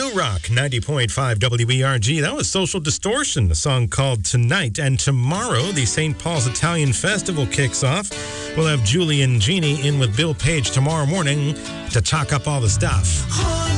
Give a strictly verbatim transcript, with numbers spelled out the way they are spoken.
New Rock, ninety point five W E R G. That was Social Distortion, a song called Tonight. And tomorrow, the Saint Paul's Italian Festival kicks off. We'll have Julie and Jeannie in with Bill Page tomorrow morning to talk up all the stuff.